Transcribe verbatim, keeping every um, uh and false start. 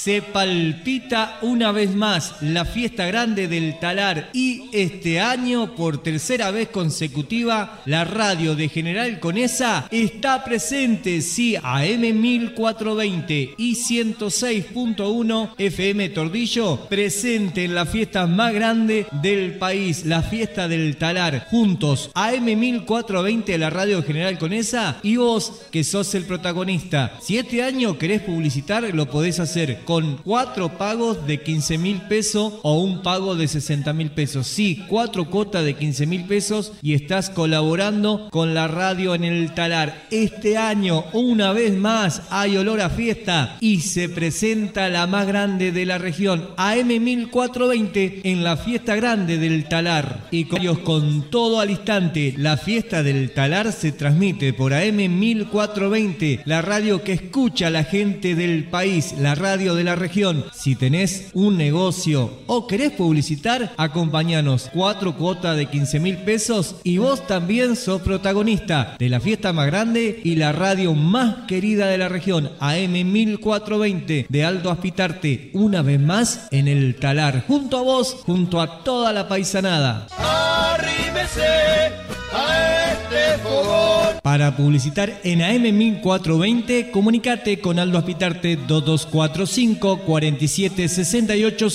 Se palpita una vez más la fiesta grande del Talar y este año, por tercera vez consecutiva, la radio de General Conesa está presente, sí, A M mil cuatrocientos veinte y ciento seis punto uno F M Tordillo, presente en la fiesta más grande del país, la fiesta del Talar. Juntos, A M mil cuatrocientos veinte, la radio de General Conesa, y vos, que sos el protagonista. Si este año querés publicitar, lo podés hacer con cuatro pagos de quince mil pesos o un pago de sesenta mil pesos. Sí, cuatro cuotas de quince mil pesos y estás colaborando con la radio en el Talar. Este año, una vez más, hay olor a fiesta y se presenta la más grande de la región, A M mil cuatrocientos veinte, en la fiesta grande del Talar. Y con ellos, con todo al instante, la fiesta del Talar se transmite por A M mil cuatrocientos veinte, la radio que escucha a la gente del país, la radio de la región. Si tenés un negocio o querés publicitar, acompañanos, cuatro cuotas de quince mil pesos y vos también sos protagonista de la fiesta más grande y la radio más querida de la región, A M mil cuatrocientos veinte de Aldo Aspitarte, una vez más en el Talar, junto a vos, junto a toda la paisanada. Arrímese a este fogón. Para publicitar en A M mil cuatrocientos veinte, comunicate con Aldo Aspitarte dos dos cuatro cinco, cuatro siete seis ocho